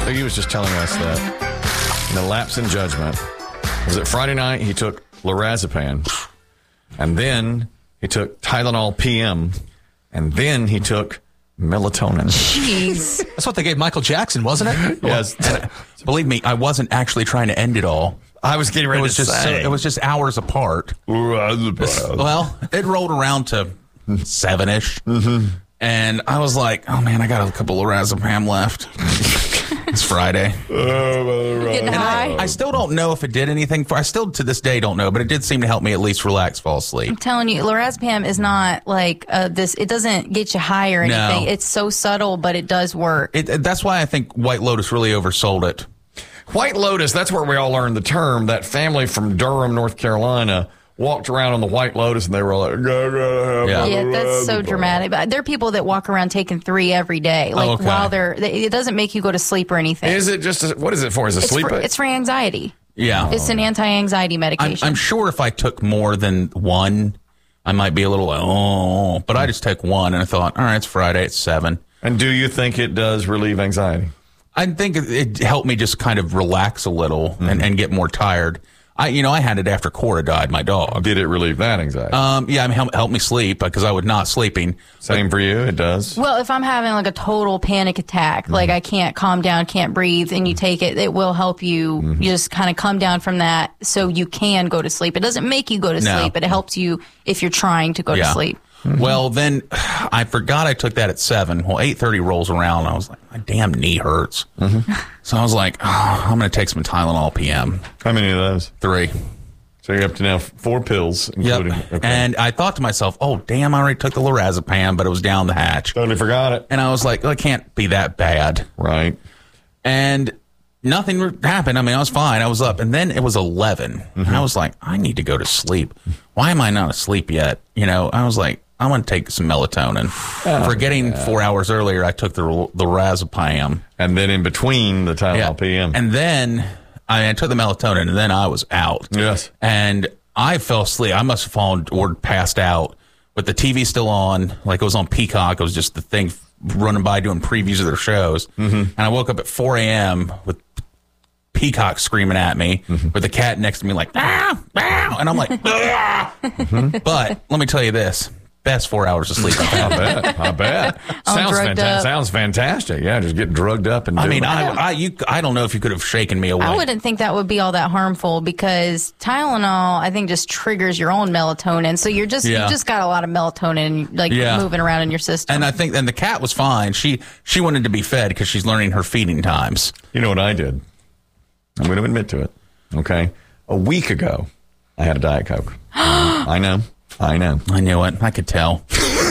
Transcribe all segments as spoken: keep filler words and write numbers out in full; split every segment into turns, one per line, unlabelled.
he was just telling us that the lapse in judgment was that Friday night he took lorazepam, and then he took Tylenol P M, and then he took melatonin.
Jeez.
That's what they gave Michael Jackson, wasn't it?
Yes.
And, believe me, I wasn't actually trying to end it all.
I was getting ready
it was
to
just
say.
So, it was just hours apart. Well, it rolled around to seven-ish. Mm-hmm. And I was like, oh, man, I got a couple of lorazepam left. It's Friday.
Getting high.
I, I still don't know if it did anything for. I still to this day don't know, but it did seem to help me at least relax, fall asleep.
I'm telling you, lorazepam is not like uh, this. It doesn't get you high or anything.
No.
It's so subtle, but it does work.
It, that's why I think White Lotus really oversold it.
White Lotus, that's where we all learned the term. That family from Durham, North Carolina, walked around on the White Lotus, and they were like,
Yeah.
Yeah, that's so dramatic. But there are people that walk around taking three every day, like
Oh, okay.
while they're. They, it doesn't make you go to sleep or anything.
Is it just, a, what is it for? Is it
it's
sleep?
for, it's for anxiety.
Yeah.
It's an anti-anxiety
I'm,
medication.
I'm sure if I took more than one, I might be a little like, oh, but I just took one, and I thought, all right, it's Friday, it's seven.
And do you think it does relieve anxiety?
I think it, it helped me just kind of relax a little mm-hmm. and, and get more tired. I, you know, I had it after Cora died, my dog.
Did it relieve that anxiety?
Um, yeah, I mean, help, help me sleep because I was not sleeping.
Same
but,
for you, it does.
Well, if I'm having like a total panic attack, mm-hmm. like I can't calm down, can't breathe, and you take it, it will help you mm-hmm. just kind of come down from that so you can go to sleep. It doesn't make you go to
No.
sleep, but it helps you if you're trying to go
Yeah.
to sleep.
Mm-hmm. Well, then I forgot I took that at seven. Well, eight thirty rolls around, and I was like, my damn knee hurts. Mm-hmm. So I was like, oh, I'm going to take some Tylenol P M.
How many of those?
Three.
So you're up to now four pills, including.
Yep.
Okay.
And I thought to myself, oh, damn, I already took the lorazepam, but it was down the hatch.
Totally forgot it.
And I was like, well, it can't be that bad.
Right.
And nothing happened. I mean, I was fine. I was up. And then it was eleven. Mm-hmm. And I was like, I need to go to sleep. Why am I not asleep yet? You know, I was like, I'm going to take some melatonin. Oh, Forgetting yeah. four hours earlier, I took the lorazepam.
And then in between the Tylenol
Yeah.
P M.
And then I, I took the melatonin, and then I was out.
Yes.
And I fell asleep. I must have fallen or passed out. But the T V still on. Like it was on Peacock. It was just the thing running by doing previews of their shows. Mm-hmm. And I woke up at four a.m. with Peacock screaming at me, mm-hmm. with the cat next to me like, ah, ah, and I'm like, ah. Mm-hmm. But let me tell you this. Best four hours of sleep I've had.
I bet. I bet. Sounds fantastic. Sounds fantastic. Yeah, just get drugged up and.
I
do
mean,
it.
I, I, you, I don't know if you could have shaken me away.
I wouldn't think that would be all that harmful because Tylenol, I think, just triggers your own melatonin. So you're just
Yeah.
you just got a lot of melatonin like
Yeah.
moving around in your system.
And I think, and the cat was fine. She she wanted to be fed because she's learning her feeding times.
You know what I did? I'm going to admit to it. Okay, a week ago, I had a Diet Coke. I know. I know.
I knew it. I could tell.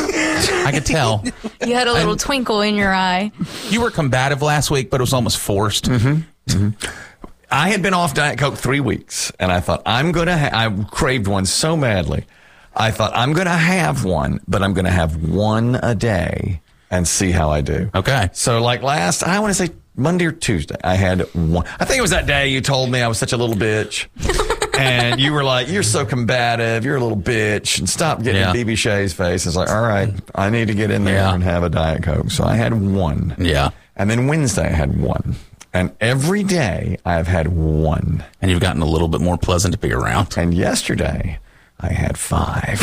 I could tell.
You had a little
And-
twinkle in your eye.
You were combative last week, but it was almost forced.
Mm-hmm. Mm-hmm. I had been off Diet Coke three weeks, and I thought, I'm going to ha- I craved one so badly. I thought, I'm going to have one, but I'm going to have one a day and see how I do.
Okay.
So, like last, I want to say Monday or Tuesday, I had one. I think it was that day you told me I was such a little bitch. And you were like, you're so combative. You're a little bitch. And stop getting
Yeah.
in B B Shay's face. It's like, all right, I need to get in there
Yeah.
and have a Diet Coke. So I had one.
Yeah.
And then Wednesday I had one. And every day I've had one.
And you've gotten a little bit more pleasant to be around.
And yesterday I had five.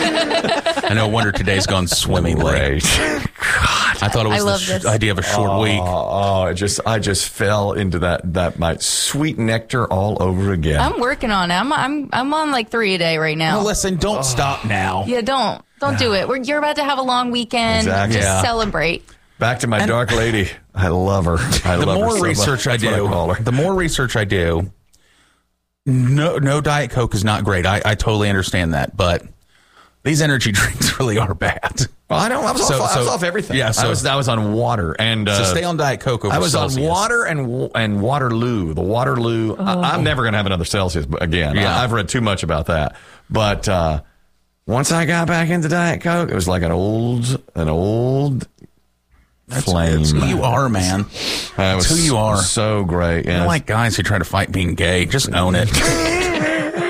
I know. Wonder today's gone swimmingly.
Great. God.
I thought it was
I
the
love
sh-
this.
idea of a short
Oh,
week.
oh, it just I just fell into that that my sweet nectar all over again.
I'm working on it. I'm I'm I'm on like three a day right now.
Well, listen, don't stop now.
Yeah, don't don't do it. We're, you're about to have a long weekend.
Exactly.
Just
Yeah.
celebrate.
Back to my dark lady. I love her. I
The
love her
more
so much.
research I
That's what
do,
call her.
the more research I do. No, no Diet Coke is not great. I, I totally understand that, but these energy drinks really are bad.
Well, I don't. I was,
So-
off, I was
so-
off everything.
yeah, so-
I was. I was on water and. Uh,
So stay on Diet Coke over
I was
Celsius.
on water and and Waterloo. The Waterloo. I, I'm never going to have another Celsius again.
Yeah.
I, I've read too much about that. But uh, once I got back into Diet Coke, it was like an old, an old flame.
It's who you are, man.
That
It's
was
who you are.
So great.
I
Yeah.
don't like guys who try to fight being gay. Just own it.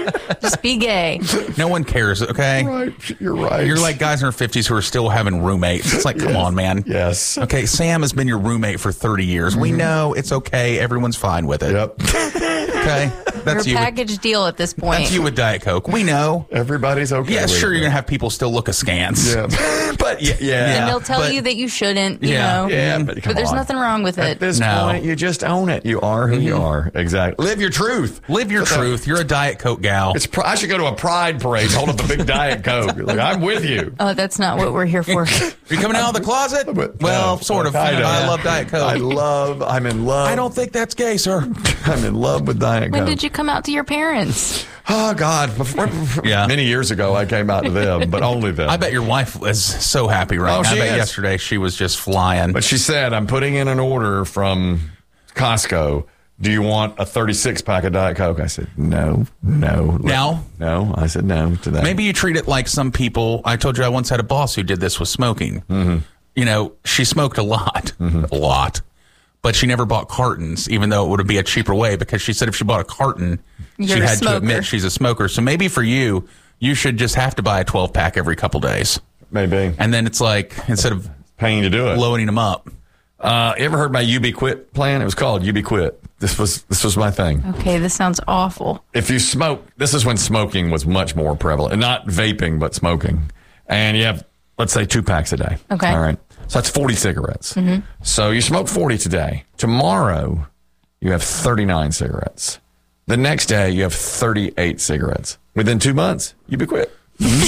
Just be gay.
No one cares, okay?
Right. You're right.
You're like guys in their fifties who are still having roommates. It's like, come
Yes.
on, man.
Yes.
Okay, Sam has been your roommate for thirty years. We know it's okay. Everyone's fine with it.
Yep.
Okay? That's
Your
you.
package deal at this point.
That's you with Diet Coke. We know.
Everybody's okay.
Yeah,
with
sure,
it.
you're going to have people still look askance.
Yeah. But yeah. yeah.
and they'll tell
but-
you that you shouldn't, you
Yeah.
know.
Yeah, but come
But there's
on.
nothing wrong with
At
it.
this
No.
point, you just own it. You are who you are. Exactly. Live your truth.
Live your
But that-
truth. You're a Diet Coke gal.
It's. Pr- I should go to a pride parade, hold up a big Diet Coke. Like, I'm with you.
Oh, that's not what we're here for.
Are you coming out of the closet?
But,
Well,
no,
sort of.
kind of.
I love Diet Coke.
I love. I'm in love.
I don't think that's gay, sir.
I'm in love with Diet
When
Coke.
did you come out to your parents?
Oh God! Before, before-
Yeah.
Many years ago, I came out to them, but only them.
I bet your wife is so happy right
Oh,
now. I
she
bet
is.
yesterday she was just flying.
But she said, "I'm putting in an order from Costco. Do you want a thirty-six pack of Diet Coke?" I said, "No, no,
Now?
no." I said no to that.
Maybe you treat it like some people. I told you I once had a boss who did this with smoking. Mm-hmm. You know, she smoked a lot,
Mm-hmm.
a lot, but she never bought cartons, even though it would be a cheaper way, because she said if she bought a carton,
You're
she
a
had to
smoker.
admit she's a smoker. So maybe for you, you should just have to buy a twelve pack every couple days.
maybe
And then it's like, instead of
paying to do it.
loading them up.
Uh, you ever heard my U B Quit plan? It was called U B Quit. This was this was my thing.
Okay, this sounds awful.
If you smoke, this is when smoking was much more prevalent, and not vaping, but smoking. And you have, let's say, two packs a day.
Okay.
All right. So that's forty cigarettes. So you smoke forty today. Tomorrow, you have thirty-nine cigarettes. The next day, you have thirty-eight cigarettes. Within two months, you be quit.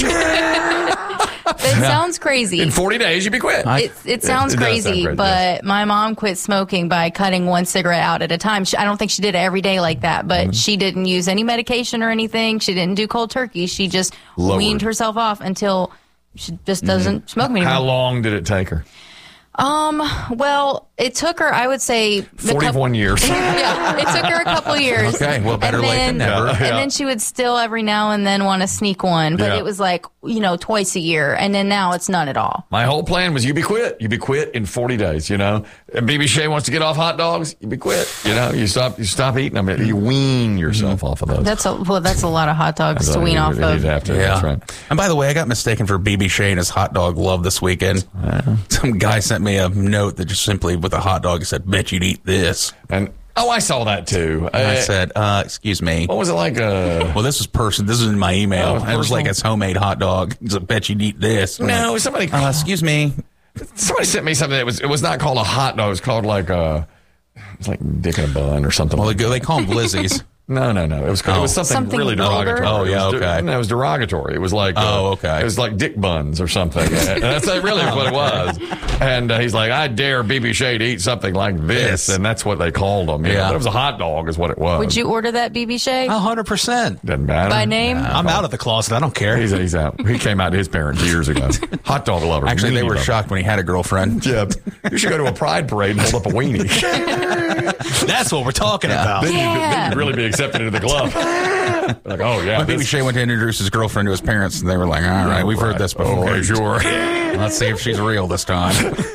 It sounds crazy.
In forty days, you be quit.
It, it sounds
it does sound
crazy,
crazy,
but my mom quit smoking by cutting one cigarette out at a time. She, I don't think she did it every day like that, but
Mm-hmm.
she didn't use any medication or anything. She didn't do cold turkey. She just
Lowered.
weaned herself off until she just doesn't smoke anymore.
How long did it take her?
Um, well, it took her, I would say, a couple-
forty-one years.
yeah, it took her a couple years.
Okay, well, better
And
late
then-
than never.
Yeah.
And then she would still every now and then want to sneak one, but
Yeah.
it was like, you know, twice a year. And then now it's none at all.
My whole plan was you be quit. You be quit in forty days, you know. And B B Shea wants to get off hot dogs, you be quit. You know, you stop you stop eating them. You wean yourself off of those.
That's a, well, that's a lot of hot dogs to
So
wean
you-
off
you'd
of.
have to,
Yeah.
That's right.
And by the way, I got mistaken for B B Shea and his hot dog love this weekend. Some guy sent me a note that just simply with a hot dog said, "Bet you'd eat this."
And oh, I saw that too.
And I
Uh,
said, uh, "Excuse me."
what was it like? Uh,
Well, this was person. This is in my email.
Oh,
and it was like
personal?
his homemade hot dog. He's like, "Bet you'd eat this." I'm
no,
like,
somebody
Uh, excuse me.
somebody sent me something that was it was not called a hot dog. It was called like a it was like dick in a bun or something.
Well,
like
they, go- they call them glizzies.
No, no, no. It was it
Oh.
was something,
Something
really
vulgar?
derogatory.
Oh, yeah,
It was de-
okay.
no, it was derogatory. It was like
Oh,
uh,
okay.
It was like dick buns or something. And that's really what it was. And uh, he's like, I dare B B Shea to eat something like this,
This.
and that's what they called them. You know,
Yeah.
but it was a hot dog, is what it was.
Would you order that, B B Shea?
A hundred percent.
Doesn't matter.
By name?
I'm out of the closet. I don't care.
He's, he's out. He came out to his parents years ago. Hot dog lover.
Actually, they
weenie
were
lover.
shocked when he had a girlfriend.
Yeah, you should go to a pride parade and hold up a weenie.
That's what we're talking about.
then, you, then
Yeah.
you'd really be accepted into the club. Like, oh yeah,
When B B
this-
Shea went to introduce his girlfriend to his parents, and they were like, "All right, we've heard this before.
Okay, sure.
Let's see if she's real this time."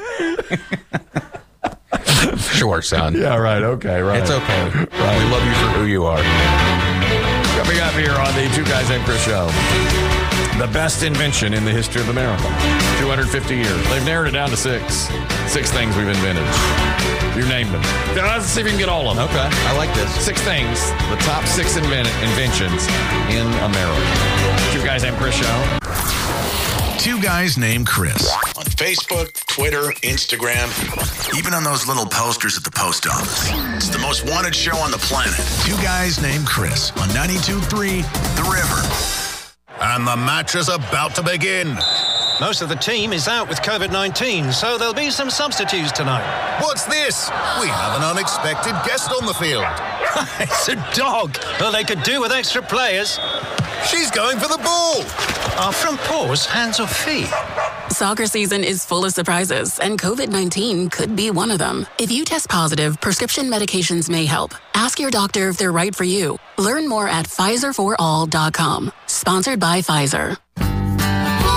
Sure, son.
Yeah, right. Okay, right.
It's okay. We love you for who you are.
Coming up here on the Two Guys Named Chris show, the best invention in the history of America. two hundred fifty years. They've narrowed it down to six. Six things we've invented. You named them. Now, let's see if we can get all of them.
Okay, I like this.
Six things, the top six invent- inventions in America. Two Guys Named Chris show.
Two Guys Named Chris. On Facebook, Twitter, Instagram, even on those little posters at the post office. It's the most wanted show on the planet. Two Guys Named Chris on ninety-two point three The River. And the match is about to begin.
Most of the team is out with COVID nineteen, so there'll be some substitutes tonight.
What's this? We have an unexpected guest on the field.
It's a dog. Well, they could do with extra players.
She's going for the ball.
Are front paws hands or feet?
Soccer season is full of surprises, and COVID nineteen could be one of them. If you test positive, prescription medications may help. Ask your doctor if they're right for you. Learn more at Pfizer for all dot com. Sponsored by Pfizer.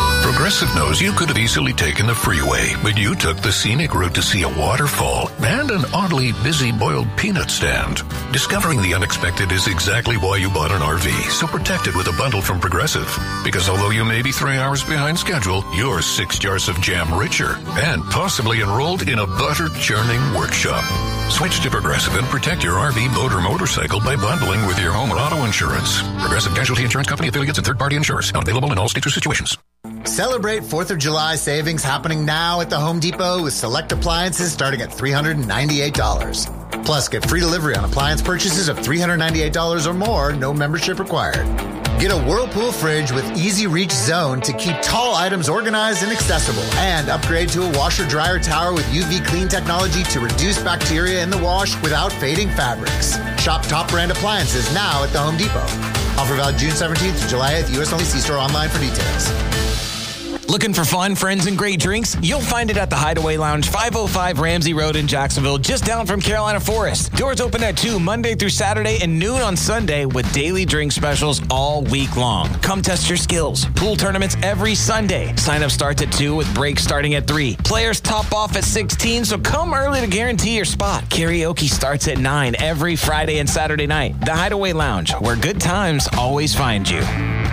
Progressive knows you could have easily taken the freeway, but you took the scenic route to see a waterfall and an oddly busy boiled peanut stand. Discovering the unexpected is exactly why you bought an R V, so protect it with a bundle from Progressive. Because although you may be three hours behind schedule, you're six jars of jam richer and possibly enrolled in a butter churning workshop. Switch to Progressive and protect your R V, boat, or motorcycle by bundling with your home or auto insurance. Progressive Casualty Insurance Company affiliates and third-party insurers. Not available in all states or situations.
Celebrate fourth of July savings happening now at the Home Depot with select appliances starting at three hundred ninety-eight dollars. Plus, get free delivery on appliance purchases of three hundred ninety-eight dollars or more, no membership required. Get a Whirlpool fridge with Easy Reach Zone to keep tall items organized and accessible. And upgrade to a washer-dryer tower with U V clean technology to reduce bacteria in the wash without fading fabrics. Shop top brand appliances now at the Home Depot. Offer valid June seventeenth to July eighth. U S only. See store online for details.
Looking for fun, friends, and great drinks? You'll find it at the Hideaway Lounge, five oh five Ramsey Road in Jacksonville, just down from Carolina Forest. Doors open at two Monday through Saturday and noon on Sunday with daily drink specials all week long. Come test your skills. Pool tournaments every Sunday. Sign up starts at two with breaks starting at three. Players top off at sixteen, so come early to guarantee your spot. Karaoke starts at nine every Friday and Saturday night. The Hideaway Lounge, where good times always find you.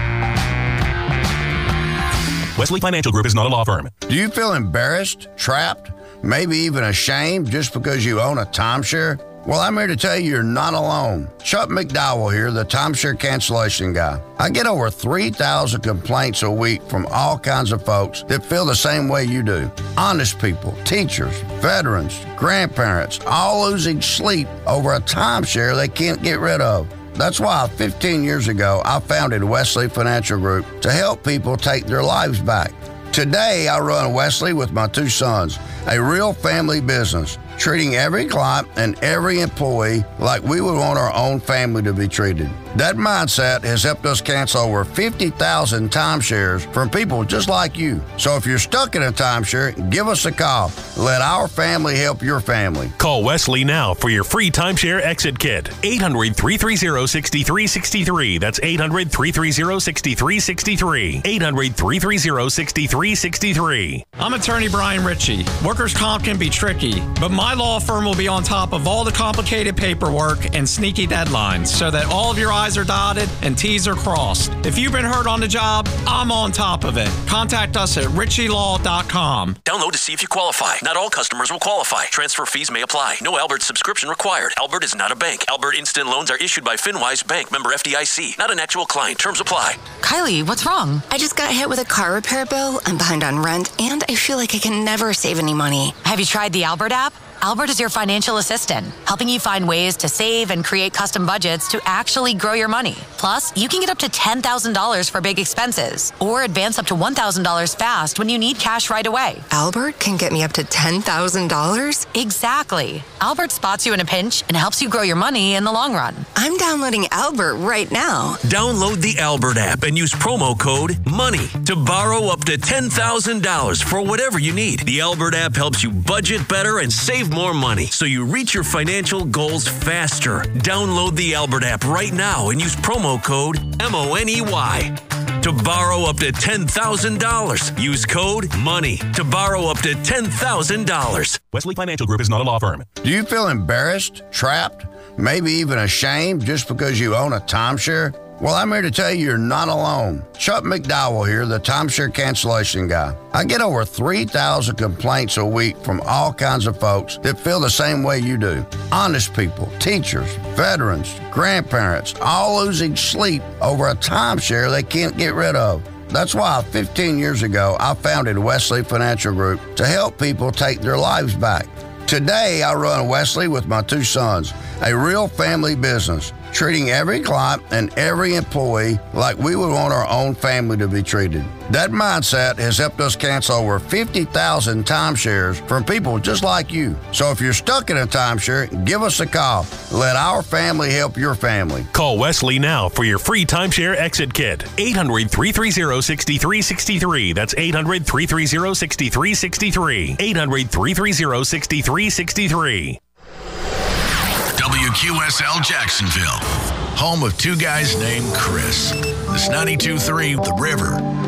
Wesley Financial Group is not a law firm.
Do you feel embarrassed, trapped, maybe even ashamed just because you own a timeshare? Well, I'm here to tell you you're not alone. Chuck McDowell here, the timeshare cancellation guy. I get over three thousand complaints a week from all kinds of folks that feel the same way you do. Honest people, teachers, veterans, grandparents, all losing sleep over a timeshare they can't get rid of. That's why fifteen years ago, I founded Wesley Financial Group to help people take their lives back. Today, I run Wesley with my two sons, a real family business, treating every client and every employee like we would want our own family to be treated. That mindset has helped us cancel over fifty thousand timeshares from people just like you. So if you're stuck in a timeshare, give us a call. Let our family help your family.
Call Wesley now for your free timeshare exit kit. eight hundred, three three zero, six three six three. That's eight hundred, three three zero, six three six three. eight hundred, three three zero, six three six three.
I'm attorney Brian Ritchie. Workers' comp can be tricky, but my law firm will be on top of all the complicated paperwork and sneaky deadlines so that all of your I's are dotted and T's are crossed. If you've been hurt on the job, I'm on top of it. Contact us at ritchie law dot com.
Download to see if you qualify. Not all customers will qualify. Transfer fees may apply. No Albert subscription required. Albert is not a bank. Albert Instant Loans are issued by FinWise Bank, member F D I C. Not an actual client. Terms apply.
Kylie, what's wrong? I just got hit with a car repair bill. I'm behind on rent, and I feel like I can never save any money.
Have you tried the Albert app? Albert is your financial assistant, helping you find ways to save and create custom budgets to actually grow your money. Plus, you can get up to ten thousand dollars for big expenses or advance up to one thousand dollars fast when you need cash right away.
Albert can get me up to ten thousand dollars?
Exactly. Albert spots you in a pinch and helps you grow your money in the long run.
I'm downloading Albert right now.
Download the Albert app and use promo code MONEY to borrow up to ten thousand dollars for whatever you need. The Albert app helps you budget better and save more money so you reach your financial goals faster. Download the Albert app right now and use promo code M O N E Y to borrow up to ten thousand dollars. Use code MONEY to borrow up to ten thousand dollars.
Wesley Financial Group is not a law firm.
Do you feel embarrassed, trapped, maybe even ashamed just because you own a timeshare? Well, I'm here to tell you you're not alone. Chuck McDowell here, the timeshare cancellation guy. I get over three thousand complaints a week from all kinds of folks that feel the same way you do. Honest people, teachers, veterans, grandparents, all losing sleep over a timeshare they can't get rid of. That's why fifteen years ago, I founded Wesley Financial Group to help people take their lives back. Today, I run Wesley with my two sons, a real family business, treating every client and every employee like we would want our own family to be treated. That mindset has helped us cancel over fifty thousand timeshares from people just like you. So if you're stuck in a timeshare, give us a call. Let our family help your family.
Call Wesley now for your free timeshare exit kit. eight hundred, three three zero, six three six three. That's eight hundred, three three zero, six three six three. eight hundred, three three zero, six three six three.
W Q S L Jacksonville, home of two guys named Chris. This ninety-two point three The River.